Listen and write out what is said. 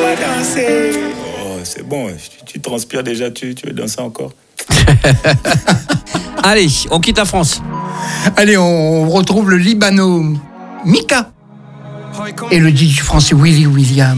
danser. Oh, c'est bon, tu transpires déjà, tu veux danser encore. Allez, on quitte la France. Allez, on retrouve le Libano Mika et le DJ français Willy William.